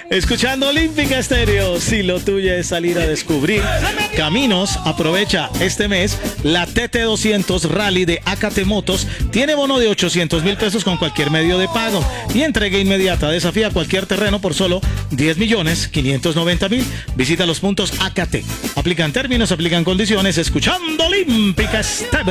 Escuchando Olímpica Estéreo, si lo tuyo es salir a descubrir caminos, aprovecha este mes la TT200 Rally de AKT Motos. Tiene bono de 800,000 pesos con cualquier medio de pago y entrega inmediata. Desafía cualquier terreno por solo 10,590,000. Visita los puntos AKT. Aplican términos, aplican condiciones. Escuchando Olímpica Estéreo.